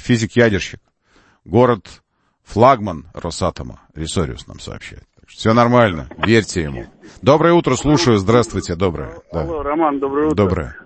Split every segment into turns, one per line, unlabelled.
физик-ядерщик. Город флагман Росатома. Ресориус нам сообщает. Все нормально, верьте ему. Доброе утро, слушаю. Здравствуйте, доброе.
Алло, да. Роман, доброе утро.
Доброе.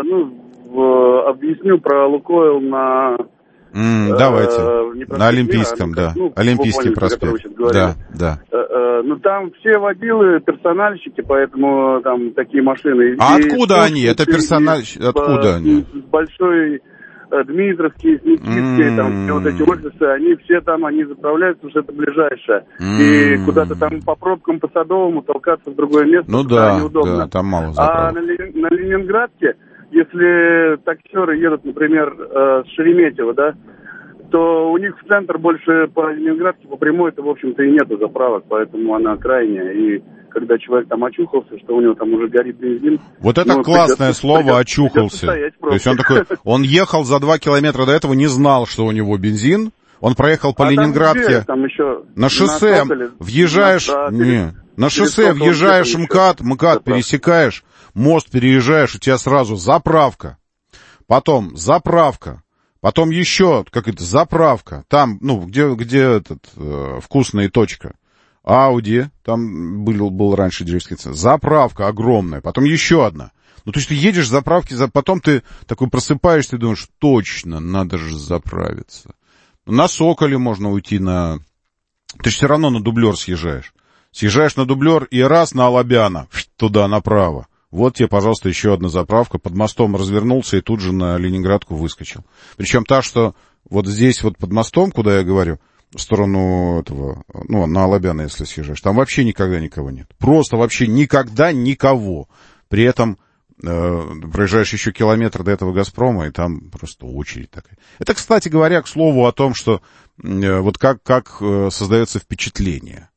Объясню про Лукойл на...
давайте. На Олимпийском, да. Олимпийский проспект. Да.
Там все водилы, персональщики, поэтому там такие машины.
А откуда они? Это персональщики? Откуда они?
С большой... Дмитровские, Никитские, там все вот эти офисы, они все там, они заправляются, потому что это ближайшее. И куда-то там по пробкам, по Садовому толкаться в другое место, неудобно.
Да, там мало заправок.
А на Ленинградке, если таксеры едут, например, с Шереметьево, да, то у них в центр больше по Ленинградке, по прямой, это, в общем-то, и нету заправок, поэтому она крайняя. И когда человек там очухался, что у него там уже горит бензин...
Вот это классное слово «очухался». То есть он такой, он ехал за 2 километра до этого, не знал, что у него бензин, он проехал по Ленинградке,
там еще
на шоссе въезжаешь, на шоссе въезжаешь МКАД пересекаешь, мост переезжаешь, у тебя сразу заправка, потом заправка, потом еще какая-то заправка, там, где вкусная точка. Ауди, там был раньше дилерский центр, заправка огромная, потом еще одна. То есть ты едешь заправки, потом ты такой просыпаешься и думаешь, точно, надо же заправиться. На Соколе можно уйти Ты же все равно на дублер съезжаешь. Съезжаешь на дублер и раз на Алабяна, туда направо. Вот тебе, пожалуйста, еще одна заправка. Под мостом развернулся и тут же на Ленинградку выскочил. Причем та, что вот здесь вот под мостом, куда я говорю, в сторону этого, на Алабяна, если съезжаешь, там вообще никогда никого нет. Просто вообще никогда никого. При этом проезжаешь еще километр до этого «Газпрома», и там просто очередь такая. Это, кстати говоря, к слову о том, что вот как создается впечатление.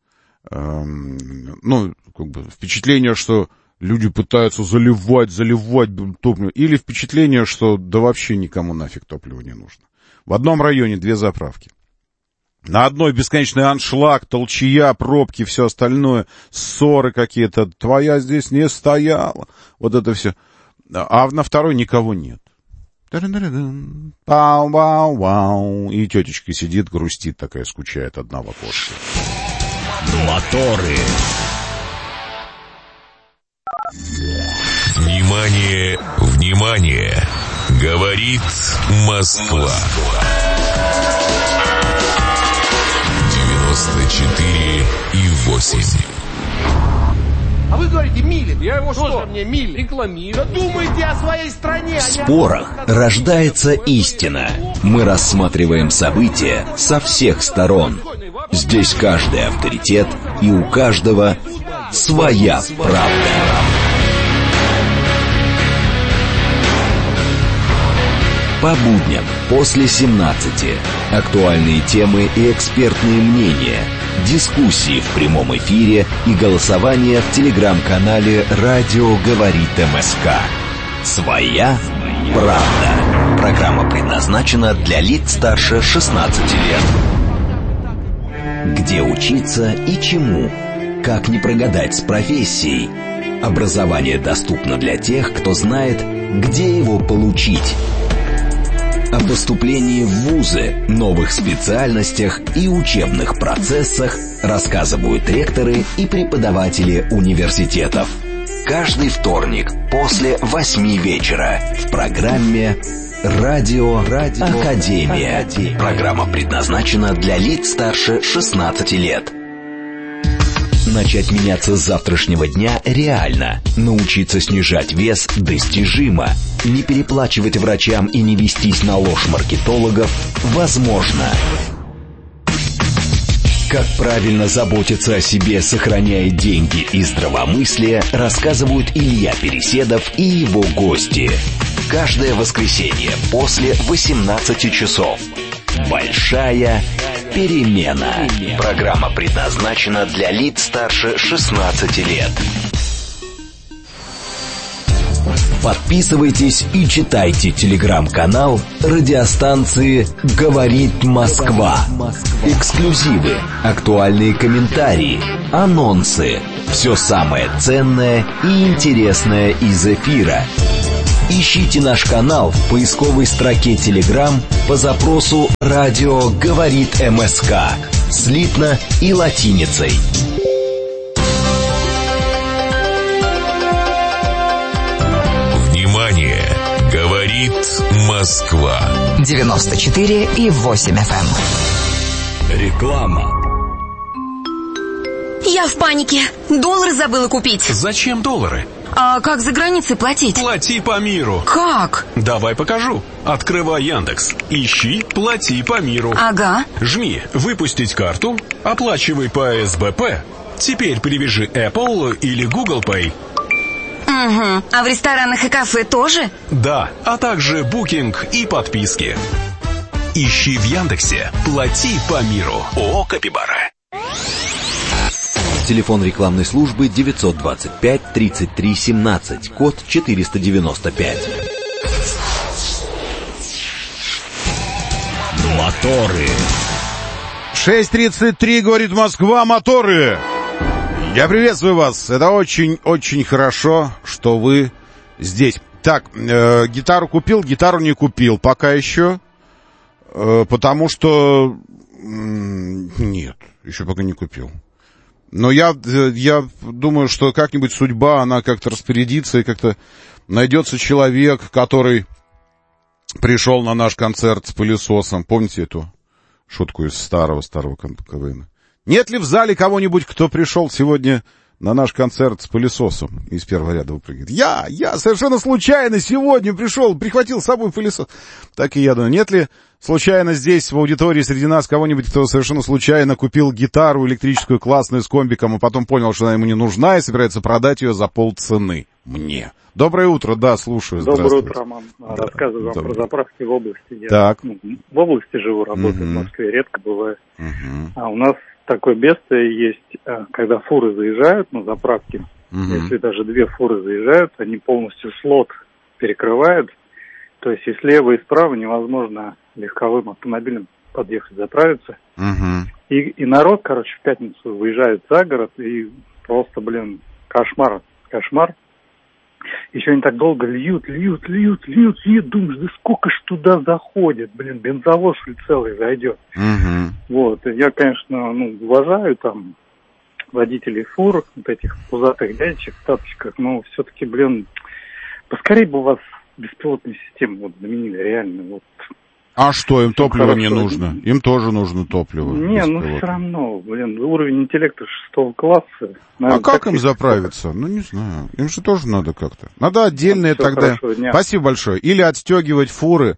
Впечатление, что люди пытаются заливать топливо, или впечатление, что да вообще никому нафиг топливо не нужно. В одном районе 2 заправки. На одной бесконечный аншлаг, толчья, пробки, все остальное, ссоры какие-то, твоя здесь не стояла, вот это все. А на второй никого нет. Пау-вау-вау. И тетечка сидит, грустит такая, скучает одна в окошке.
Моторы. Внимание, внимание! Говорит Москва. 94,8.
А вы говорите Милин. Я его что? Мне Милин рекламирую. Да думайте о своей стране.
В спорах рождается истина. Мы рассматриваем события со всех сторон. Здесь каждый авторитет, и у каждого своя правда. По будням после 17. Актуальные темы и экспертные мнения. Дискуссии в прямом эфире и голосование в телеграм-канале «Радио говорит МСК». Своя правда. Программа предназначена для лиц старше 16 лет. Где учиться и чему? Как не прогадать с профессией? Образование доступно для тех, кто знает, где его получить. О поступлении в вузы, новых специальностях и учебных процессах рассказывают ректоры и преподаватели университетов. Каждый вторник после 8 вечера в программе «Радио Академия». Программа предназначена для лиц старше 16 лет. Начать меняться с завтрашнего дня реально. Научиться снижать вес достижимо. Не переплачивать врачам и не вестись на ложь маркетологов возможно. Как правильно заботиться о себе, сохраняя деньги и здравомыслие, рассказывают Илья Переседов и его гости. Каждое воскресенье после 18 часов. Большая перемена. Программа предназначена для лиц старше 16 лет. Подписывайтесь и читайте телеграм-канал радиостанции «Говорит Москва». Эксклюзивы, актуальные комментарии, анонсы. Все самое ценное и интересное из эфира. Ищите наш канал в поисковой строке Telegram по запросу «Радио говорит МСК» слитно и латиницей.
Внимание! Говорит Москва.
94,8 FM.
Реклама.
Я в панике. Доллары забыла купить.
Зачем доллары?
А как за границей платить?
Плати по миру.
Как?
Давай покажу. Открывай Яндекс. Ищи «Плати по миру».
Ага.
Жми «Выпустить карту», оплачивай по СБП. Теперь привяжи Apple или Google Pay.
Угу. А в ресторанах и кафе тоже?
Да, а также букинг и подписки. Ищи в Яндексе «Плати по миру». ООО «Капибара».
Телефон рекламной службы 925-33-17, код 495.
Моторы.
6:33, говорит Москва, моторы. Я приветствую вас. Это очень-очень хорошо, что вы здесь. Так, гитару купил, гитару не купил пока еще, потому что... Нет, еще пока не купил. Но я думаю, что как-нибудь судьба, она как-то распорядится, и как-то найдется человек, который пришел на наш концерт с пылесосом. Помните эту шутку из старого КВН? Нет ли в зале кого-нибудь, кто пришел сегодня на наш концерт с пылесосом? Из первого ряда выпрыгивает. Я совершенно случайно сегодня пришел, прихватил с собой пылесос. Так и я думаю, нет ли случайно здесь в аудитории среди нас кого-нибудь, кто совершенно случайно купил гитару электрическую классную с комбиком, а потом понял, что она ему не нужна, и собирается продать ее за полцены мне. Доброе утро, да, слушаю.
Доброе утро, Роман. Рассказываю вам про заправки в области. Я
так.
В области живу, работаю в Москве, редко бывает. А у нас такое бедствие есть, когда фуры заезжают на заправки. Если даже 2 фуры заезжают, они полностью слот перекрывают. То есть и слева, и справа невозможно легковым автомобилем подъехать, заправиться. И народ, короче, в пятницу выезжает за город, и просто, кошмар. Еще они так долго льют. Думаешь, да сколько ж туда заходит, бензовоз ли целый зайдет. Вот, я, конечно, уважаю там водителей фур, вот этих пузатых дядечек в тапочках, но все-таки, поскорее бы у вас беспилотные системы заменили, реально,
А что, им топливо не нужно? Им тоже нужно топливо.
Не, все равно, уровень интеллекта 6 класса.
А как им заправиться? Не знаю. Им же тоже надо как-то. Надо отдельные тогда. Спасибо большое. Или отстегивать фуры.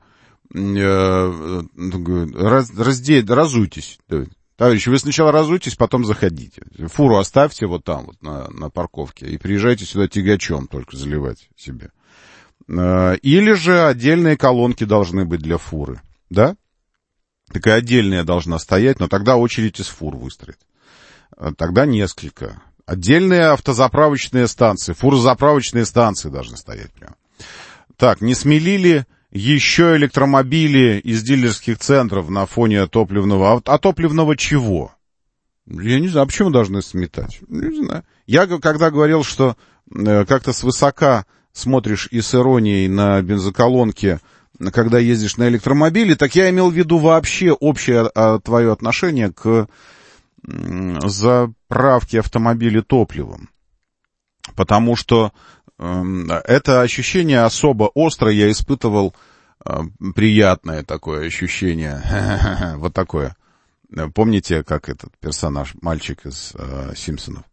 Разуйтесь. Товарищи, вы сначала разуйтесь, потом заходите. Фуру оставьте вот там, на парковке, и приезжайте сюда тягачом только заливать себе. Или же отдельные колонки должны быть для фуры. Да? Такая отдельная должна стоять, но тогда очередь из фур выстроит. Тогда несколько. Отдельные автозаправочные станции, фурозаправочные станции должны стоять прямо. Так, не смелили еще электромобили из дилерских центров на фоне топливного... А топливного чего? Я не знаю, а почему должны сметать? Не знаю. Я когда говорил, что как-то свысока смотришь и с иронией на бензоколонке, когда ездишь на электромобиле, так я имел в виду вообще общее твое отношение к заправке автомобиля топливом. Потому что это ощущение особо острое я испытывал, приятное такое ощущение, вот такое. Помните, как этот персонаж, мальчик из «Симпсонов»?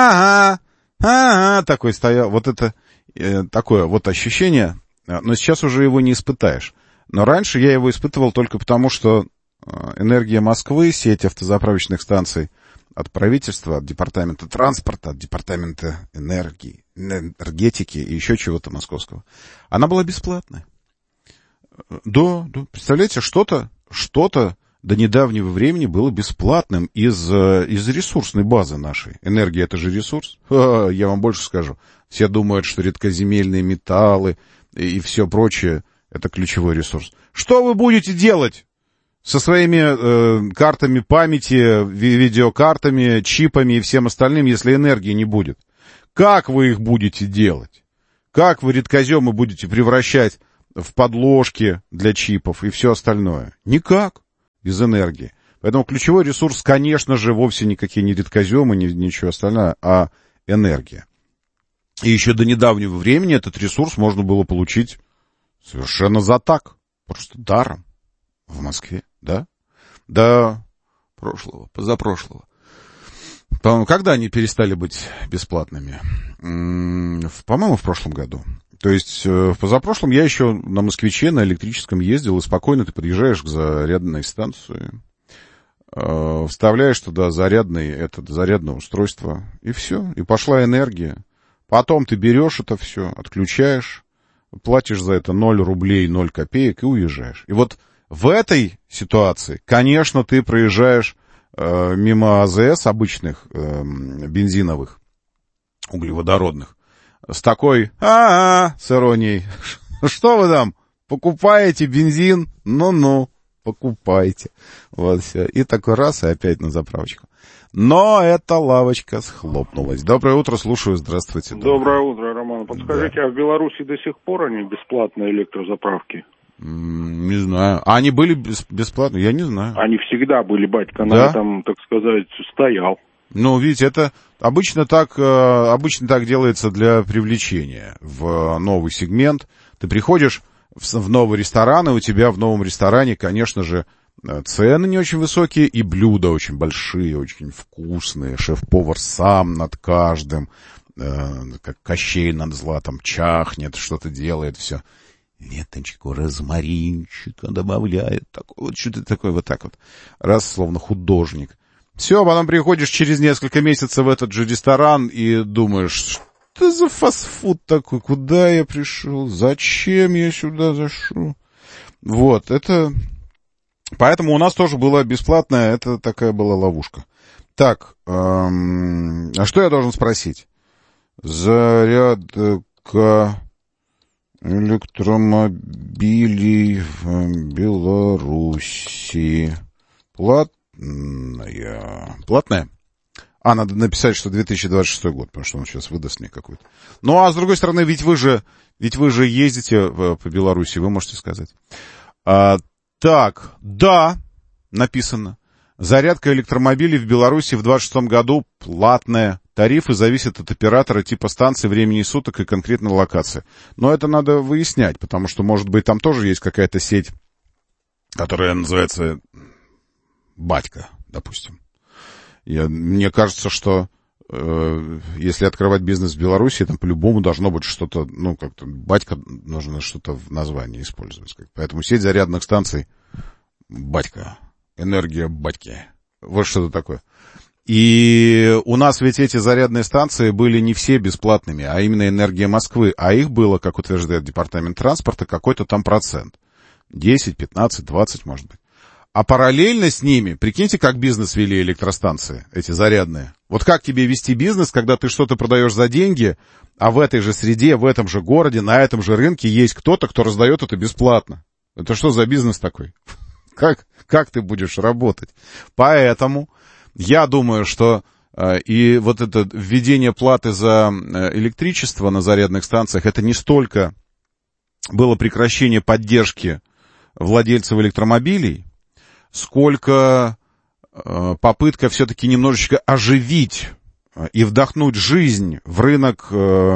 Такой стоял, вот это такое вот ощущение, но сейчас уже его не испытаешь. Но раньше я его испытывал только потому, что «Энергия Москвы», сеть автозаправочных станций от правительства, от департамента транспорта, от департамента энергетики и еще чего-то московского, она была бесплатная. Да, представляете, что-то до недавнего времени было бесплатным из ресурсной базы нашей. Энергия — это же ресурс. Я вам больше скажу. Все думают, что редкоземельные металлы и все прочее — это ключевой ресурс. Что вы будете делать со своими картами памяти, видеокартами, чипами и всем остальным, если энергии не будет? Как вы их будете делать? Как вы редкоземы будете превращать в подложки для чипов и все остальное? Никак, без энергии. Поэтому ключевой ресурс, конечно же, вовсе никакие не редкоземы, ничего остального, а энергия. И еще до недавнего времени этот ресурс можно было получить совершенно за так, просто даром в Москве, да? До позапрошлого. По-моему, когда они перестали быть бесплатными? По-моему, в прошлом году. То есть в позапрошлом я еще на «Москвиче» на электрическом ездил, и спокойно ты подъезжаешь к зарядной станции, вставляешь туда зарядное устройство, и все, и пошла энергия. Потом ты берешь это все, отключаешь, платишь за это 0 рублей, 0 копеек и уезжаешь. И вот в этой ситуации, конечно, ты проезжаешь мимо АЗС обычных бензиновых, углеводородных, с такой, с иронией, что вы там, покупаете бензин? Ну-ну, покупайте. Вот все. И такой раз, и опять на заправочку. Но эта лавочка схлопнулась. Доброе утро, слушаю, здравствуйте.
Доброе утро, Роман. Подскажите, а в Беларуси до сих пор они бесплатные электрозаправки?
Не знаю. А они были бесплатные? Я не знаю.
Они всегда были, батька, да? Там, так сказать, стоял.
Ну, видите, это обычно так делается для привлечения в новый сегмент. Ты приходишь в новый ресторан, и у тебя в новом ресторане, конечно же, цены не очень высокие, и блюда очень большие, очень вкусные. Шеф-повар сам над каждым, как Кощей над златом, чахнет, что-то делает, все. Веточку розмаринчика добавляет, такой, вот что-то такое, вот так вот. Раз, словно художник. Все, потом приходишь через несколько месяцев в этот же ресторан и думаешь, что за фастфуд такой, куда я пришел, зачем я сюда зашел? Вот, это... Поэтому у нас тоже было бесплатное, это такая была ловушка. Так, а что я должен спросить? Зарядка электромобилей в Беларуси. Платная? Надо написать, что 2026 год, потому что он сейчас выдаст мне какой-то. Ну, а с другой стороны, ведь вы же ездите по Беларуси, вы можете сказать. Так, да, написано. Зарядка электромобилей в Беларуси в 2026 году платная. Тарифы зависят от оператора, типа станции, времени суток и конкретной локации. Но это надо выяснять, потому что, может быть, там тоже есть какая-то сеть, которая называется «Батька», допустим. Мне кажется, что если открывать бизнес в Беларуси, там по-любому должно быть что-то, ну, как-то «Батька», нужно что-то в названии использовать. Поэтому сеть зарядных станций «Батька», энергия «Батьки». Вот что-то такое. И у нас ведь эти зарядные станции были не все бесплатными, а именно «Энергия Москвы». А их было, как утверждает департамент транспорта, какой-то там процент. 10, 15, 20, может быть. А параллельно с ними, прикиньте, как бизнес вели электростанции, эти зарядные. Вот как тебе вести бизнес, когда ты что-то продаешь за деньги, а в этой же среде, в этом же городе, на этом же рынке есть кто-то, кто раздает это бесплатно? Это что за бизнес такой? Как ты будешь работать? Поэтому я думаю, что и вот это введение платы за электричество на зарядных станциях, это не столько было прекращение поддержки владельцев электромобилей, сколько попытка все-таки немножечко оживить и вдохнуть жизнь в рынок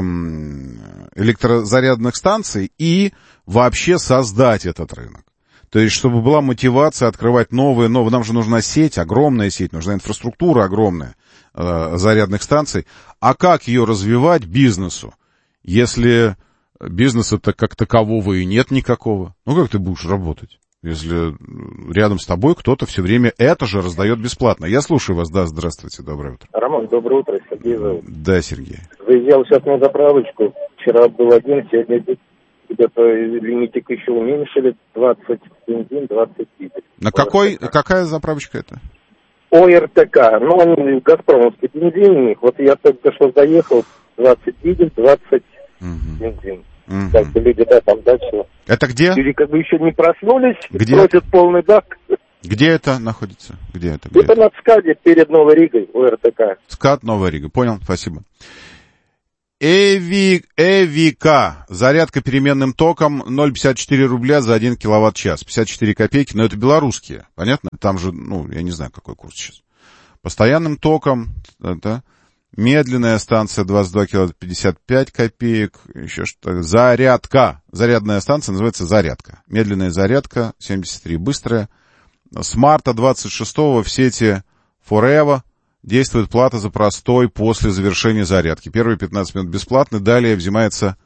электрозарядных станций и вообще создать этот рынок. То есть, чтобы была мотивация открывать новые. Нам же нужна сеть, огромная сеть, нужна инфраструктура огромная зарядных станций. А как ее развивать бизнесу, если бизнеса-то как такового и нет никакого? Ну, как ты будешь работать, если рядом с тобой кто-то все время это же раздает бесплатно? Я слушаю вас. Да, здравствуйте, доброе утро.
Роман, доброе утро, Сергей зовут.
Да, Сергей.
Выезжал сейчас на заправочку. Вчера был один, сегодня где-то лимитик еще уменьшили. 20 бензин, 20 литров.
На какая заправочка это?
ОРТК. Ну, они газпромовский бензин. Вот я только что заехал, 20 дизель, 20 бензин. Как бы люди, да, там дальше.
Это где?
Люди как бы еще не проснулись,
где?
Просят полный бак.
Где это находится? Где это?
Это на СКАДе перед Новой Ригой, ОРТК.
СКАД, Новая Рига. Понял, спасибо. Эвика. Зарядка переменным током 0,54 рубля за 1 киловатт-час. 54 копейки, но это белорусские. Понятно? Там же, я не знаю, какой курс сейчас. Постоянным током, да, медленная станция 22 киловатт 55 копеек. Еще что-то. Зарядка. Зарядная станция называется зарядка. Медленная зарядка 73. Быстрая. С марта 26-го в сети Forever действует плата за простой после завершения зарядки. Первые 15 минут бесплатно, далее взимается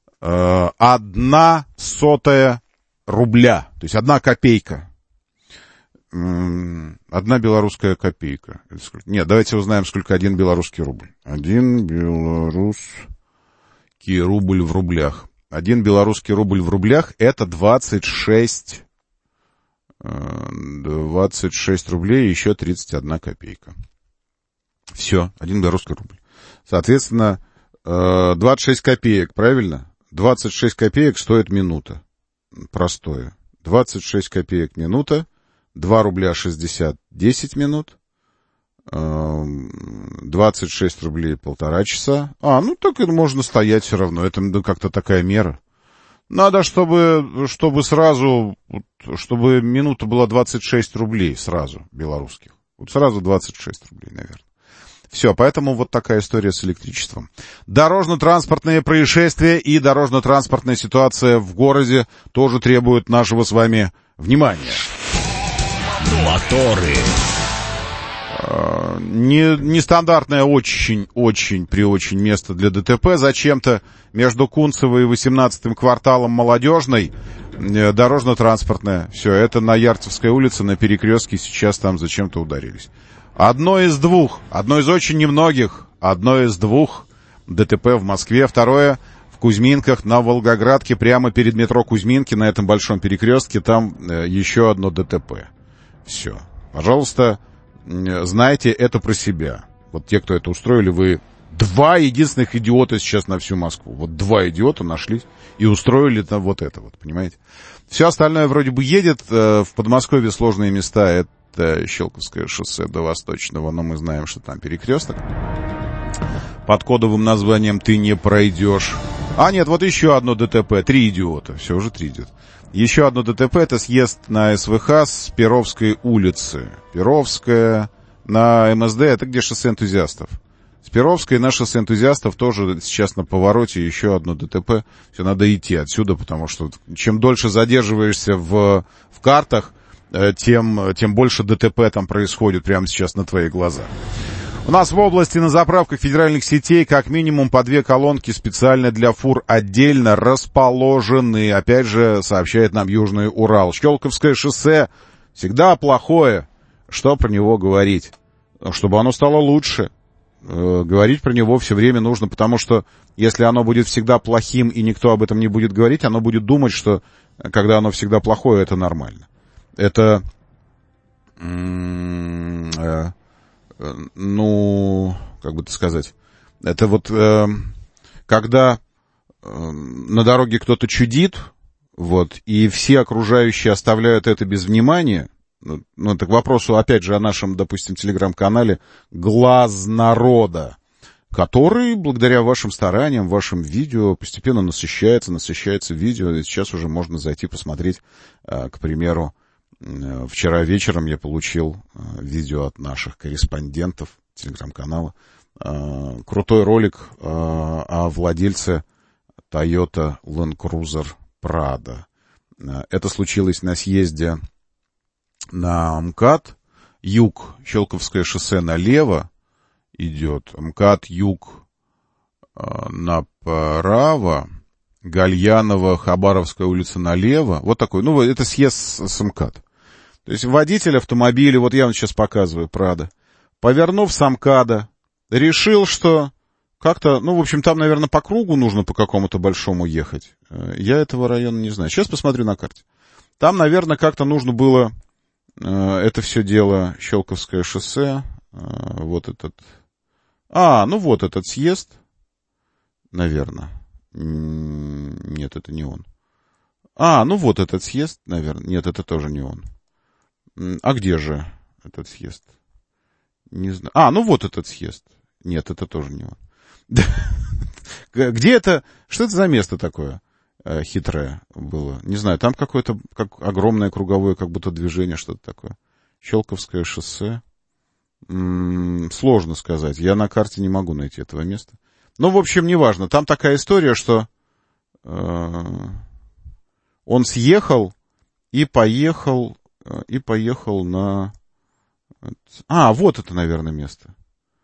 0,01 рубля, то есть 1 копейка. 1 белорусская копейка. Нет, давайте узнаем, сколько 1 белорусский рубль. 1 белорусский рубль в рублях. 1 белорусский рубль в рублях — это 26 рублей и еще 31 копейка. Все, 1 белорусский рубль. Соответственно, 26 копеек, правильно? 26 копеек стоит минута. Простое. 26 копеек минута. 2 рубля 60, 10 минут. 26 рублей 1,5 часа. Так и можно стоять все равно. Это как-то такая мера. Надо, чтобы сразу, чтобы минута была 26 рублей сразу белорусских. Вот сразу 26 рублей, наверное. Все, поэтому вот такая история с электричеством. Дорожно-транспортные происшествия и дорожно-транспортная ситуация в городе тоже требуют нашего с вами внимания.
Моторы.
Нестандартное очень место для ДТП. Зачем-то между Кунцево и 18-м кварталом Молодежной дорожно-транспортное. Все, это на Ярцевской улице, на перекрестке, сейчас там зачем-то ударились. Одно из очень немногих ДТП в Москве. Второе в Кузьминках на Волгоградке, прямо перед метро Кузьминки, на этом большом перекрестке, там еще одно ДТП. Все. Пожалуйста, знайте это про себя. Вот те, кто это устроили, вы 2 единственных идиота сейчас на всю Москву. Вот 2 идиота нашлись и устроили там вот это вот, понимаете? Все остальное вроде бы едет. В Подмосковье сложные места. Это Щелковское шоссе до Восточного, но мы знаем, что там перекресток. Под кодовым названием «Ты не пройдешь». Нет, вот еще одно ДТП. 3 идиота. Все, уже 3 идиота. Еще одно ДТП — это съезд на СВХ с Перовской улицы. Перовская на МСД — это где шоссе энтузиастов. С Перовской на шоссе энтузиастов тоже сейчас на повороте еще одно ДТП. Все, надо идти отсюда, потому что чем дольше задерживаешься в картах, тем больше ДТП там происходит прямо сейчас на твоих глазах. У нас в области на заправках федеральных сетей как минимум по 2 колонки специально для фур отдельно расположены. Опять же, сообщает нам Южный Урал. Щелковское шоссе всегда плохое. Что про него говорить? Чтобы оно стало лучше. Говорить про него все время нужно, потому что если оно будет всегда плохим и никто об этом не будет говорить, оно будет думать, что когда оно всегда плохое, это нормально. Это, как бы это сказать, это вот когда на дороге кто-то чудит, вот, и все окружающие оставляют это без внимания. Это к вопросу, опять же, о нашем, допустим, телеграм-канале «Глаз народа», который, благодаря вашим стараниям, вашим видео, постепенно насыщается видео. И сейчас уже можно зайти посмотреть, к примеру, вчера вечером я получил видео от наших корреспондентов телеграм-канала. Крутой ролик о владельце Toyota Land Cruiser Prado. Это случилось на съезде на МКАД. Юг, Щелковское шоссе налево идет. МКАД юг направо. Гальянова, Хабаровская улица налево. Вот такой. Это съезд с МКАД. То есть водитель автомобиля, вот я вам сейчас показываю, Prado, повернув с МКАДа, решил, что как-то, в общем, там, наверное, по кругу нужно по какому-то большому ехать. Я этого района не знаю. Сейчас посмотрю на карте. Там, наверное, как-то нужно было это все дело, Щелковское шоссе, вот этот... вот этот съезд, наверное. Нет, это не он. Вот этот съезд, наверное. Нет, это тоже не он. А где же этот съезд? Не знаю. Вот этот съезд. Нет, это тоже не он. Где это? Что это за место такое хитрое было? Не знаю, там какое-то как огромное круговое как будто движение, что-то такое. Щелковское шоссе. Сложно сказать. Я на карте не могу найти этого места. Ну, в общем, неважно. Там такая история, что он съехал и поехал на... вот это, наверное, место.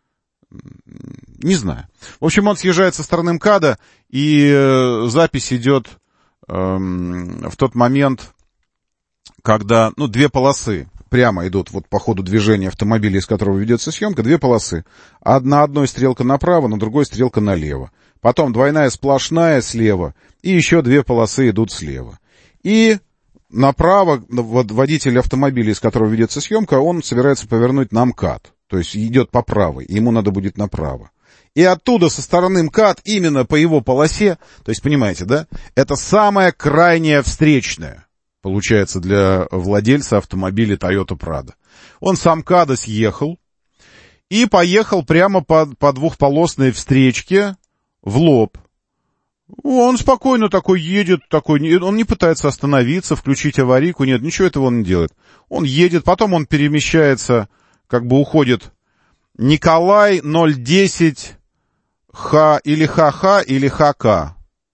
Не знаю. В общем, он съезжает со стороны МКАДа, и запись идет в тот момент, когда, две полосы прямо идут вот по ходу движения автомобиля, из которого ведется съемка, две полосы. На одной стрелка направо, на другой стрелка налево. Потом двойная сплошная слева, и еще две полосы идут слева. И направо водитель автомобиля, из которого ведется съемка, он собирается повернуть на МКАД. То есть идет по правой, ему надо будет направо. И оттуда, со стороны МКАД, именно по его полосе, то есть, понимаете, да, это самая крайняя встречная, получается, для владельца автомобиля Toyota Prado. Он с МКАДа съехал и поехал прямо по двухполосной встречке в лоб. Он спокойно такой едет, он не пытается остановиться, включить аварийку, нет, ничего этого он не делает. Он едет, потом он перемещается, как бы уходит Николай 010 Х или ХХ или ХК.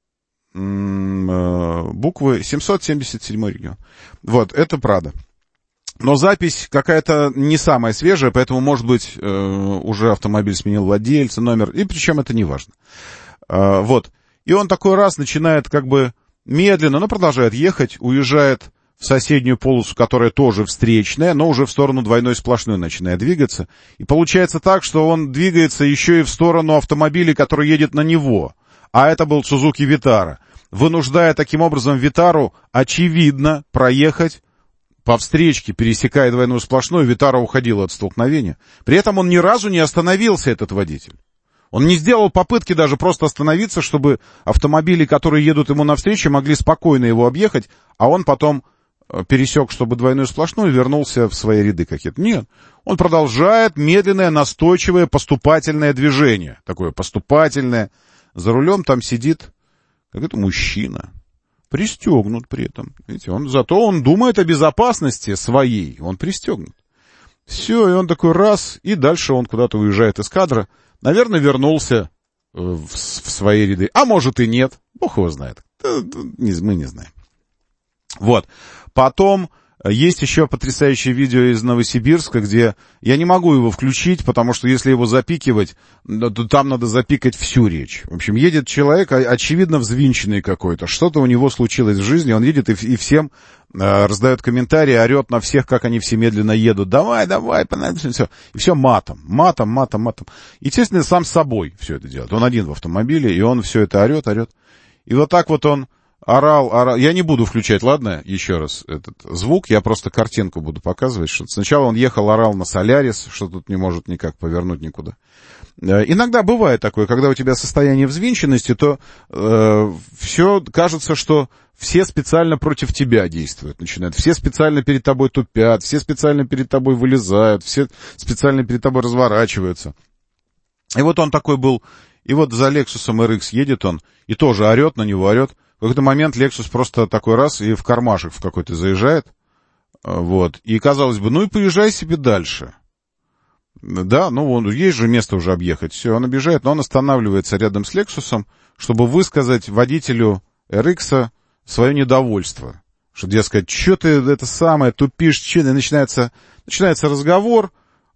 Буквы 777 регион. Вот, это Prado. Но запись какая-то не самая свежая, поэтому, может быть, уже автомобиль сменил владельца, номер, и причем это не важно. Вот. И он такой раз начинает как бы медленно, но продолжает ехать, уезжает в соседнюю полосу, которая тоже встречная, но уже в сторону двойной сплошной начинает двигаться. И получается так, что он двигается еще и в сторону автомобиля, который едет на него. А это был Suzuki Vitara. Вынуждая таким образом Витару, очевидно, проехать по встречке, пересекая двойную сплошную, Витара уходила от столкновения. При этом он ни разу не остановился, этот водитель. Он не сделал попытки даже просто остановиться, чтобы автомобили, которые едут ему навстречу, могли спокойно его объехать, а он потом пересек, чтобы двойную сплошную, и вернулся в свои ряды какие-то. Нет, он продолжает медленное, настойчивое, поступательное движение. Такое поступательное. За рулем там сидит какой-то мужчина. Пристегнут при этом. Видите, зато он думает о безопасности своей. Он пристегнут. Все, и он такой раз, и дальше он куда-то уезжает из кадра. Наверное, вернулся в свои ряды. А может и нет. Бог его знает. Мы не знаем. Вот. Потом есть еще потрясающее видео из Новосибирска, где я не могу его включить, потому что если его запикивать, то там надо запикать всю речь. В общем, едет человек, очевидно, взвинченный какой-то. Что-то у него случилось в жизни. Он едет и всем раздает комментарии, орет на всех, как они все медленно едут. Давай, все. И все матом. Естественно, сам с собой все это делает. Он один в автомобиле, и он все это орет. И вот так вот он орал. Я не буду включать, ладно, еще раз этот звук, я просто картинку буду показывать. Что сначала он ехал, орал на Солярис, что тут не может никак повернуть никуда. Иногда бывает такое, когда у тебя состояние взвинченности, то все кажется, что все специально против тебя действуют, начинают. Все специально перед тобой тупят, все специально перед тобой вылезают, все специально перед тобой разворачиваются. И вот он такой был, и вот за Lexus RX едет он, и тоже орет на него, орет. В какой-то момент Lexus просто такой раз и в кармашек в какой-то заезжает. Вот. И казалось бы, и поезжай себе дальше. Да, есть же место уже объехать. Все, он объезжает, но он останавливается рядом с Lexus'ом, чтобы высказать водителю RX свое недовольство. Что, дескать, что ты это самое тупишь, и начинается разговор,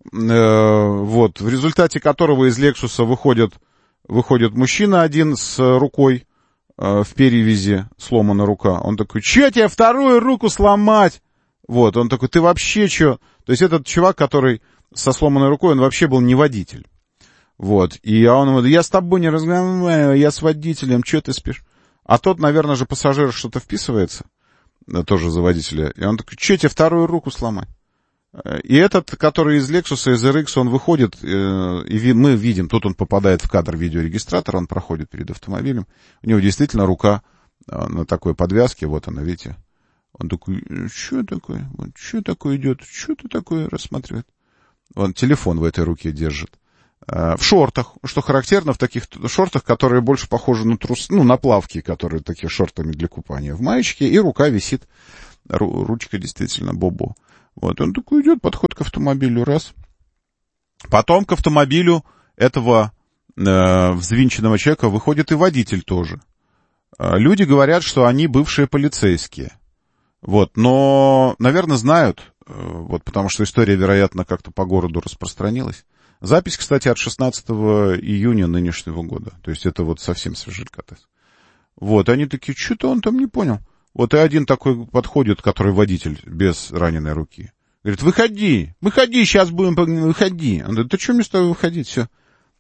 вот, в результате которого из Lexus'а выходит мужчина один с рукой в перевязи, сломана рука. Он такой, че тебе вторую руку сломать? Вот, он такой, ты вообще че? То есть этот чувак, который со сломанной рукой, он вообще был не водитель. Вот, и он говорит, я с тобой не разговариваю, я с водителем, че ты спишь? А тот, наверное же, пассажир что-то вписывается, тоже за водителя, и он такой, че тебе вторую руку сломать? И этот, который из Lexus, из RX, он выходит, и мы видим, тут он попадает в кадр видеорегистратора, он проходит перед автомобилем, у него действительно рука на такой подвязке, вот она, видите. Он такой, что такое? Что такое идет? Что ты такое рассматривает? Он телефон в этой руке держит. в шортах, что характерно, в таких шортах, которые больше похожи на на плавки, которые такие шортами для купания, в маечке, и рука висит, ручка действительно бобо. Вот, он такой идет, подходит к автомобилю, раз. Потом к автомобилю этого взвинченного человека выходит и водитель тоже. Люди говорят, что они бывшие полицейские. Вот, но, наверное, знают, вот, потому что история, вероятно, как-то по городу распространилась. Запись, кстати, от 16 июня нынешнего года. То есть это вот совсем свежелькатес. Вот, они такие, что-то он там не понял. Вот и один такой подходит, который водитель, без раненой руки. Говорит, выходи, сейчас будем, выходи. Он говорит, да что мне с тобой выходить, все.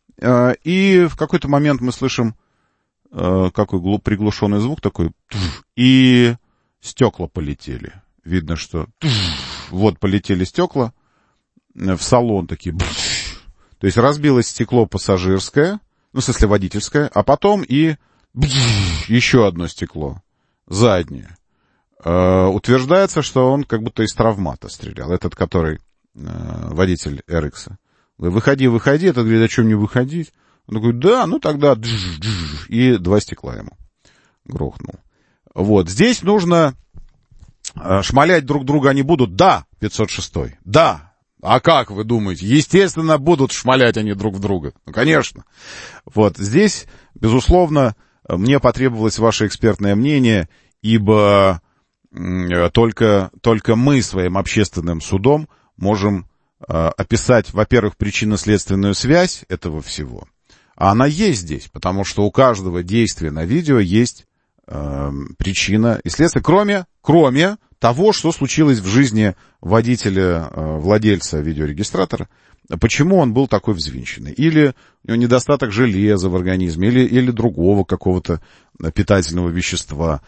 И в какой-то момент мы слышим какой приглушенный звук такой, и стекла полетели. Видно, что вот полетели стекла в салон такие. То есть разбилось стекло пассажирское, ну, в смысле водительское, а потом и еще одно стекло, заднее. Утверждается, что он как будто из травмата стрелял, этот, который водитель RX. Выходи, этот говорит, а что мне выходить? Он говорит, да, ну тогда и 2 стекла ему грохнул. Вот, здесь нужно шмалять друг друга они будут, да, 506-й, да. А как вы думаете? Естественно, будут шмалять они друг в друга. Ну, конечно. Вот здесь, безусловно, мне потребовалось ваше экспертное мнение, ибо только мы своим общественным судом можем описать, во-первых, причинно-следственную связь этого всего. А она есть здесь, потому что у каждого действия на видео есть причина и следствие, кроме того, что случилось в жизни водителя, владельца видеорегистратора, почему он был такой взвинченный. Или у него недостаток железа в организме, или другого какого-то питательного вещества,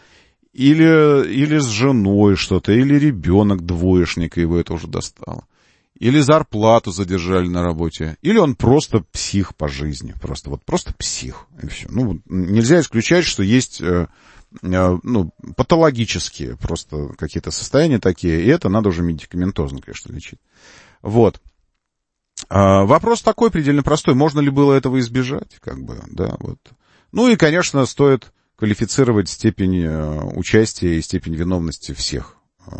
или с женой что-то, или ребенок двоечник, его это уже достало. Или зарплату задержали на работе, или он просто псих по жизни, просто псих, и все. Ну, нельзя исключать, что есть патологические просто какие-то состояния такие, и это надо уже медикаментозно, конечно, лечить. Вот. Вопрос такой предельно простой, можно ли было этого избежать, да, вот. Ну и, конечно, стоит квалифицировать степень участия и степень виновности всех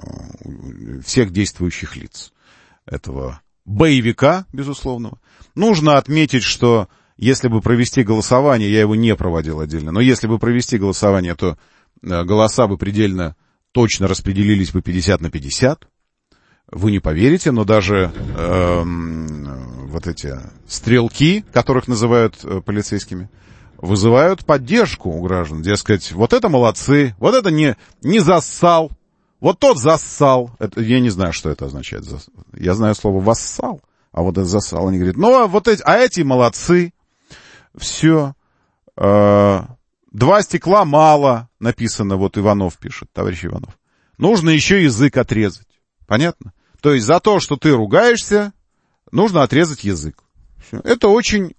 действующих лиц этого боевика, безусловного. Нужно отметить, что если бы провести голосование, я его не проводил отдельно, но если бы провести голосование, то голоса бы предельно точно распределились бы 50/50. Вы не поверите, но даже вот эти стрелки, которых называют полицейскими, вызывают поддержку у граждан. Дескать, вот это молодцы, вот это не зассал, вот тот зассал. Это, я не знаю, что это означает. Я знаю слово «вассал», а вот это «зассал». Они говорят, эти молодцы. Все. 2 стекла мало, написано, вот Иванов пишет, товарищ Иванов. Нужно еще язык отрезать. Понятно? То есть за то, что ты ругаешься, нужно отрезать язык. Все. Это очень,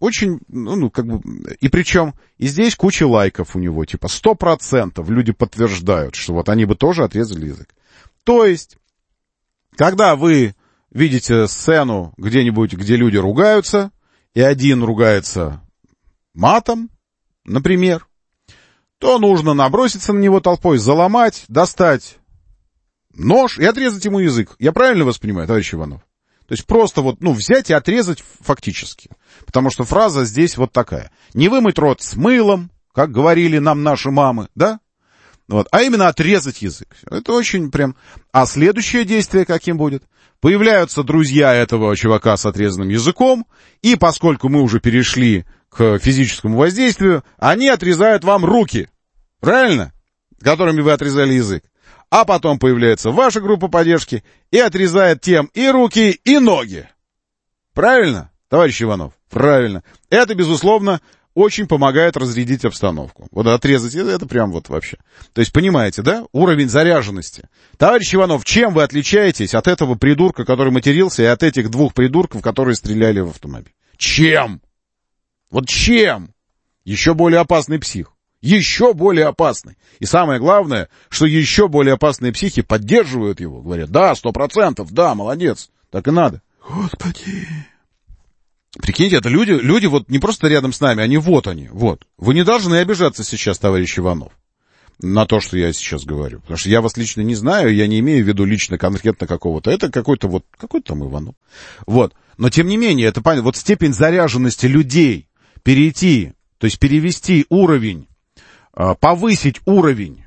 и причем, и здесь куча лайков у него, 100% люди подтверждают, что вот они бы тоже отрезали язык. То есть, когда вы видите сцену где-нибудь, где люди ругаются, и один ругается матом, например, то нужно наброситься на него толпой, заломать, достать нож и отрезать ему язык. Я правильно вас понимаю, товарищ Иванов? То есть просто взять и отрезать фактически. Потому что фраза здесь вот такая. Не вымыть рот с мылом, как говорили нам наши мамы, да? Вот, а именно отрезать язык. Это очень прям... А следующее действие каким будет? Появляются друзья этого чувака с отрезанным языком, и поскольку мы уже перешли к физическому воздействию, они отрезают вам руки. Правильно? Которыми вы отрезали язык. А потом появляется ваша группа поддержки и отрезает тем и руки, и ноги. Правильно, товарищ Иванов? Правильно. Это, безусловно, очень помогает разрядить обстановку. Вот отрезать это прям вот вообще. То есть, понимаете, да? Уровень заряженности. Товарищ Иванов, чем вы отличаетесь от этого придурка, который матерился, и от этих 2 придурков, которые стреляли в автомобиль? Чем? Вот чем? Еще более опасный псих. Еще более опасный. И самое главное, что еще более опасные психи поддерживают его. Говорят, да, 100%, да, молодец, так и надо. Господи. Прикиньте, это люди вот не просто рядом с нами, они. Вот. Вы не должны обижаться сейчас, товарищ Иванов, на то, что я сейчас говорю. Потому что я вас лично не знаю, я не имею в виду лично конкретно какого-то. Это какой-то там Иванов. Вот. Но тем не менее, это понятно. Вот степень заряженности людей перейти, то есть перевести уровень, повысить уровень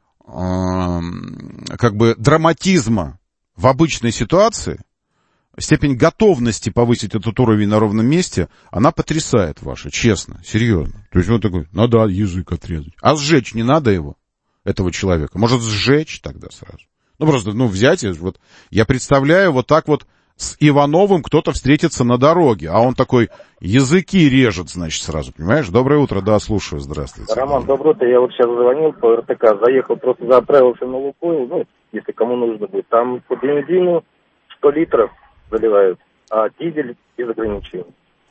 как бы драматизма в обычной ситуации, степень готовности повысить этот уровень на ровном месте, она потрясает ваша, честно, серьезно. То есть он такой, надо язык отрезать. А сжечь не надо его, этого человека. Может, сжечь тогда сразу. Просто, взять, вот я представляю, вот так вот с Ивановым кто-то встретится на дороге, а он такой, языки режет, значит, сразу, понимаешь? Доброе утро, да, слушаю, здравствуйте.
Роман, доброе утро, я вот сейчас звонил по РТК, заехал, просто заправился на Лукойл, если кому нужно будет, там по бензину 100 литров заливают, а дизель без ограничений.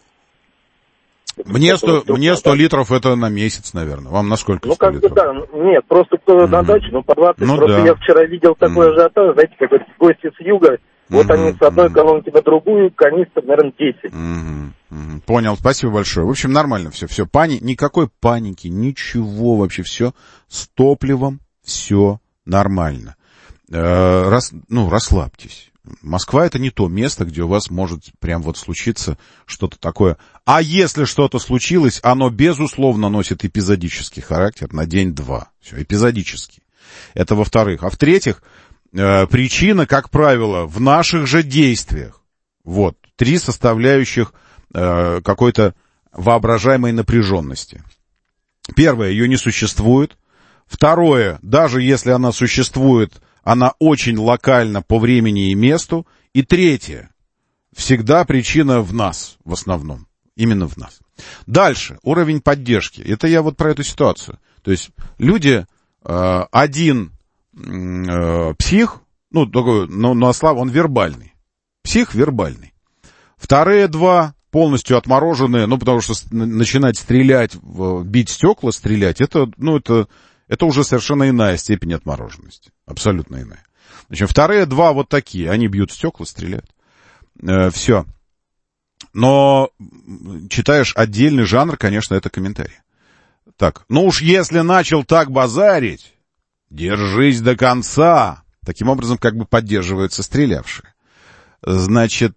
Мне 100 литров это на месяц, наверное. Вам на сколько 100 литров?
Да. Нет, просто кто на даче, по 20. Просто я вчера видел такой ажиотаж, знаете, как говорят, гости с юга, вот они с одной колонки на другую, канистр, наверное, 10.
Понял, спасибо большое. В общем, нормально все. Никакой паники, ничего вообще, все с топливом, все нормально. Расслабьтесь. Москва — это не то место, где у вас может прям вот случиться что-то такое. А если что-то случилось, оно, безусловно, носит эпизодический характер на день-два. Все, эпизодический. Это во-вторых. А в-третьих, причина, как правило, в наших же действиях. Вот, 3 составляющих какой-то воображаемой напряженности. Первое, ее не существует. Второе, даже если она существует, она очень локальна по времени и месту. И третье, всегда причина в нас, в основном. Именно в нас. Дальше, уровень поддержки. Это я вот про эту ситуацию. То есть люди, один псих, он вербальный. Псих вербальный. Вторые 2 полностью отмороженные, потому что начинать стрелять, бить стекла, стрелять, это уже совершенно иная степень отмороженности. Абсолютно иная. Значит, вторые 2 вот такие. Они бьют стекла, стреляют. Все. Но читаешь отдельный жанр, конечно, это комментарий. Так, уж если начал так базарить, держись до конца. Таким образом, как бы поддерживаются стрелявшие. Значит,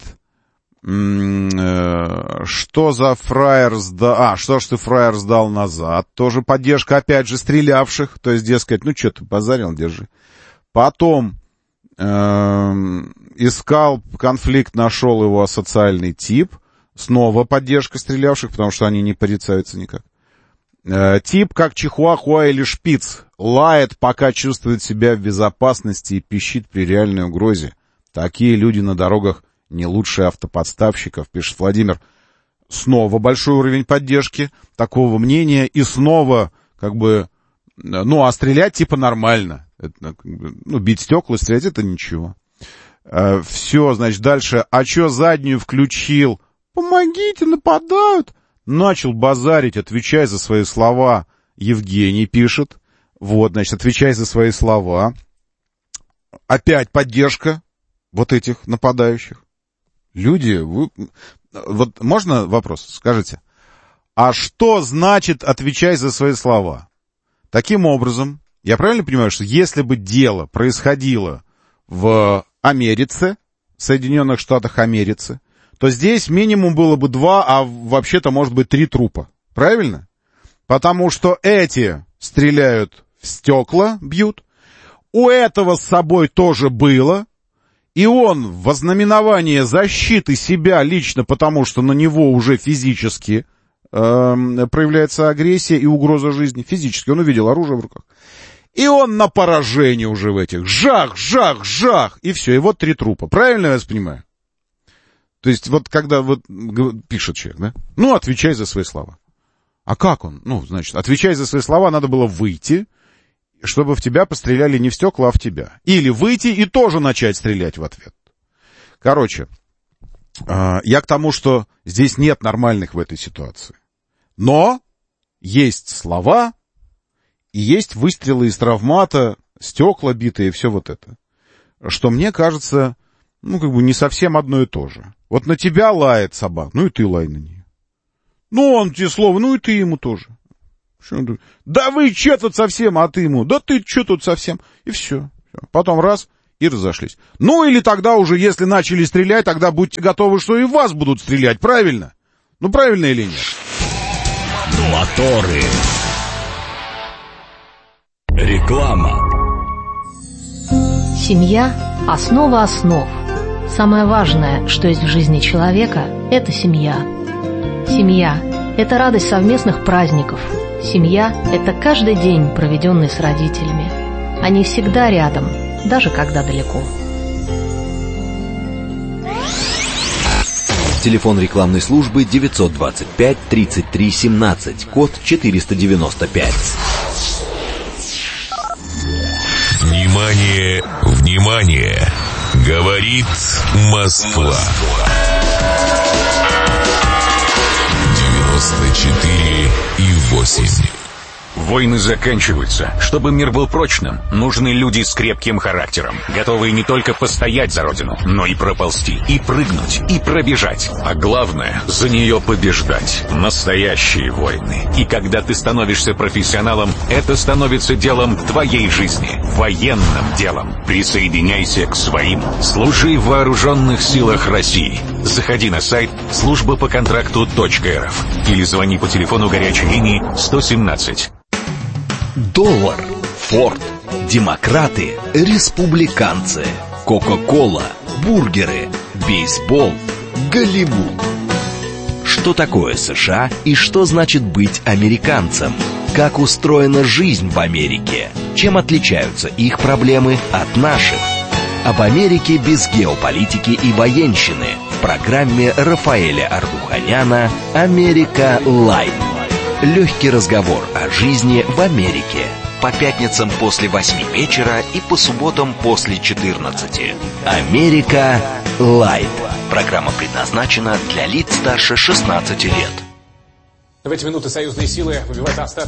что за фраер сдал... что ж ты, фраер, сдал назад? Тоже поддержка, опять же, стрелявших. То есть, дескать, что ты базарил, держи. Потом искал конфликт, нашел его асоциальный тип. Снова поддержка стрелявших, потому что они не порицаются никак. Тип, как чихуахуа или шпиц, лает, пока чувствует себя в безопасности и пищит при реальной угрозе. Такие люди на дорогах не лучше автоподставщиков, пишет Владимир. Снова большой уровень поддержки, такого мнения, и снова, а стрелять нормально. Бить стекла, стрелять — это ничего. Все, значит, дальше. А чё заднюю включил? Помогите, нападают. Начал базарить, отвечай за свои слова. Евгений пишет. Вот, значит, отвечай за свои слова. Опять поддержка вот этих нападающих. Люди, вот можно вопрос? Скажите. А что значит отвечай за свои слова? Таким образом, я правильно понимаю, что если бы дело происходило в Америке, Соединенных Штатах Америки, то здесь минимум было бы 2, а вообще-то может быть 3 трупа. Правильно? Потому что эти стреляют в стекла, бьют. У этого с собой тоже было. И он в ознаменование защиты себя лично, потому что на него уже физически проявляется агрессия и угроза жизни. Физически. Он увидел оружие в руках. И он на поражение уже в этих. Жах, жах, жах. И все. И вот 3 трупа. Правильно я вас понимаю? То есть вот когда пишет человек, да? Отвечай за свои слова. А как он? Значит, отвечай за свои слова, надо было выйти, чтобы в тебя постреляли не в стекла, а в тебя. Или выйти и тоже начать стрелять в ответ. Короче, я к тому, что здесь нет нормальных в этой ситуации. Но есть слова, и есть выстрелы из травмата, стекла битые, все вот это. Что мне кажется, не совсем одно и то же. Вот на тебя лает собака, ну и ты лай на нее. Ну, он тебе слово, ну и ты ему тоже. Да вы че тут совсем, а ты ему, да ты че тут совсем. И все. Потом раз, и разошлись. Ну или тогда уже, если начали стрелять, тогда будьте готовы, что и вас будут стрелять, правильно? Ну правильно или нет?
Моторы.
Реклама.
Семья – основа основ. Самое важное, что есть в жизни человека – это семья. Семья – это радость совместных праздников. Семья – это каждый день, проведенный с родителями. Они всегда рядом, даже когда далеко.
Телефон рекламной службы 925-33-17, код 495.
Внимание, внимание! Говорит Москва. 94,8.
Войны заканчиваются. Чтобы мир был прочным, нужны люди с крепким характером, готовые не только постоять за родину, но и проползти, и прыгнуть, и пробежать. А главное, за нее побеждать. Настоящие войны. И когда ты становишься профессионалом, это становится делом твоей жизни, военным делом. Присоединяйся к своим. Служи в вооруженных силах России. Заходи на сайт службапоконтракту.рф или звони по телефону горячей линии 117.
Доллар, Форд, демократы, республиканцы, Кока-кола, бургеры, бейсбол, Голливуд. Что такое США и что значит быть американцем? Как устроена жизнь в Америке? Чем отличаются их проблемы от наших? Об Америке без геополитики и военщины в программе Рафаэля Ардуханяна «Америка Лайт». Легкий разговор о жизни в Америке. По пятницам после 8 вечера и по субботам после 14. «Америка Лайт». Программа предназначена для лиц старше 16 лет.
В эти минуты союзные силы выбивают остатки